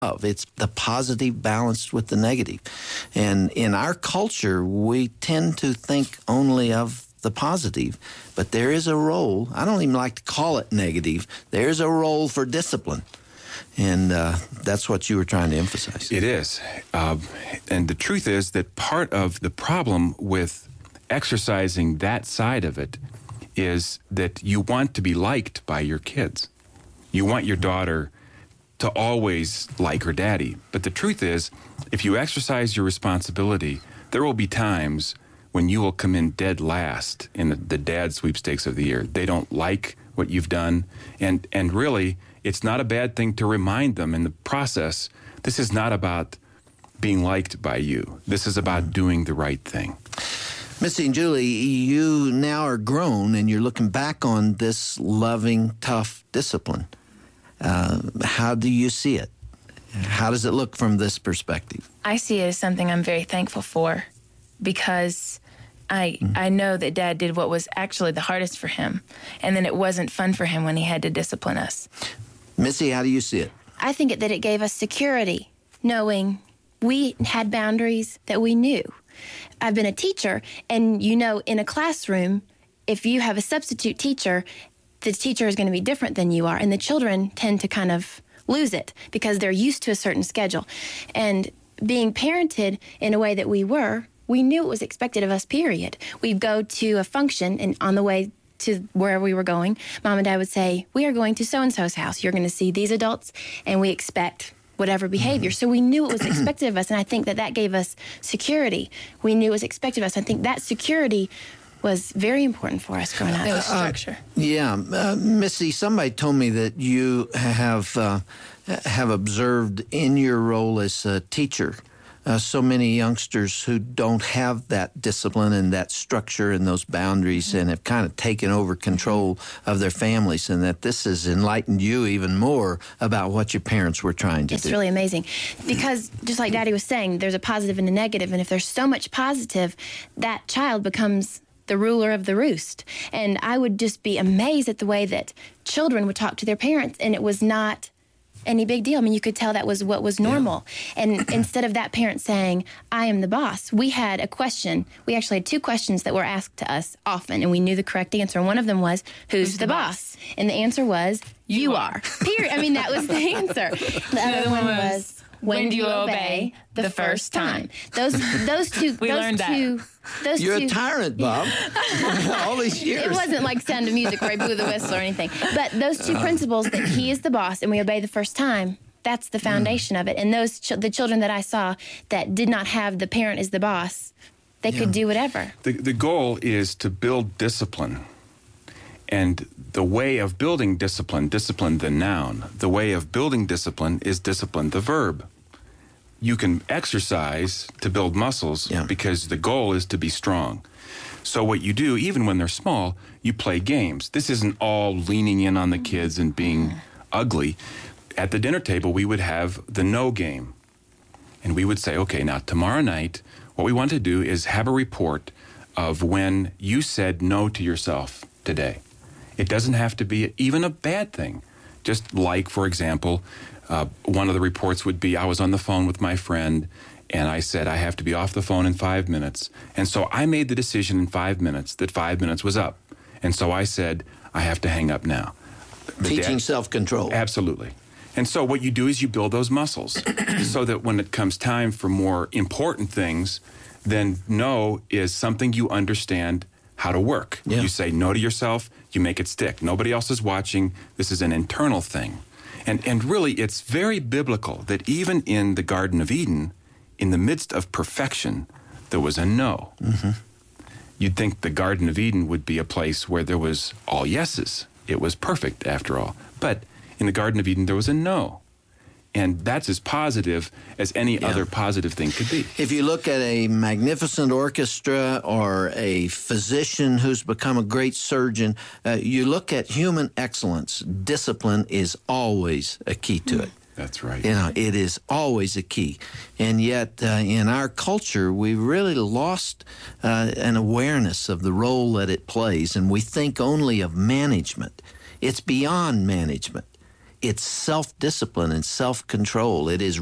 It's the positive balanced with the negative. And in our culture, we tend to think only of the positive. But there is a role, I don't even like to call it negative, there's a role for discipline. And that's what you were trying to emphasize. It is. And the truth is that part of the problem with exercising that side of it is that you want to be liked by your kids. You want your daughter to always like her daddy. But the truth is, if you exercise your responsibility, there will be times when you will come in dead last in the dad sweepstakes of the year. They don't like what you've done. And really, it's not a bad thing to remind them in the process, this is not about being liked by you. This is about doing the right thing. Missy and Julie, you now are grown and you're looking back on this loving, tough discipline. How do you see it? How does it look from this perspective? I see it as something I'm very thankful for because I know that Dad did what was actually the hardest for him, and then it wasn't fun for him when he had to discipline us. Missy, how do you see it? I think that it gave us security, knowing we had boundaries that we knew. I've been a teacher, and you know, in a classroom, if you have a substitute teacher, the teacher is going to be different than you are, and the children tend to kind of lose it because they're used to a certain schedule. And being parented in a way that we knew it was expected of us, period. We'd go to a function, and on the way to wherever we were going, Mom and Dad would say, we are going to so-and-so's house. You're going to see these adults, and we expect whatever behavior. So we knew it was expected of us, and I think that gave us security. We knew it was expected of us. I think that security was very important for us growing up. It was structure. Missy, somebody told me that you have observed in your role as a teacher so many youngsters who don't have that discipline and that structure and those boundaries and have kind of taken over control of their families, and that this has enlightened you even more about what your parents were trying to do. It's really amazing because just like Daddy was saying, there's a positive and a negative, and if there's so much positive, that child becomes the ruler of the roost. And I would just be amazed at the way that children would talk to their parents, and it was not any big deal. I mean, you could tell that was what was normal. Yeah. And instead of that parent saying, I am the boss, we had a question. We actually had two questions that were asked to us often, and we knew the correct answer. And one of them was, who's the boss? And the answer was, you are. Period. I mean, that was the answer. The other one was, when do you obey the first time? Those two. We learned that. You're a tyrant, Bob. All these years. It wasn't like Sound of Music where I blew the whistle or anything. But those two principles, that he is the boss and we obey the first time, that's the foundation of it. And those the children that I saw that did not have the parent as the boss, they could do whatever. The goal is to build discipline. And the way of building discipline the noun, the way of building discipline is discipline, the verb. You can exercise to build muscles because the goal is to be strong. So what you do, even when they're small, you play games. This isn't all leaning in on the kids and being ugly. At the dinner table, we would have the no game. And we would say, okay, now tomorrow night, what we want to do is have a report of when you said no to yourself today. It doesn't have to be even a bad thing. Just like, for example, one of the reports would be I was on the phone with my friend and I said I have to be off the phone in 5 minutes. And so I made the decision in 5 minutes that 5 minutes was up. And so I said I have to hang up now. Teaching self-control. Absolutely. And so what you do is you build those muscles so that when it comes time for more important things, then no is something you understand how to work. Yeah. You say no to yourself, you make it stick. Nobody else is watching. This is an internal thing. And really, it's very biblical that even in the Garden of Eden, in the midst of perfection, there was a no. Mm-hmm. You'd think the Garden of Eden would be a place where there was all yeses. It was perfect, after all. But in the Garden of Eden, there was a no. And that's as positive as any other positive thing could be. If you look at a magnificent orchestra or a physician who's become a great surgeon, you look at human excellence, discipline is always a key to it. That's right. You know, it is always a key. And yet, in our culture, we really lost an awareness of the role that it plays, and we think only of management. It's beyond management. it's self-discipline and self-control. It is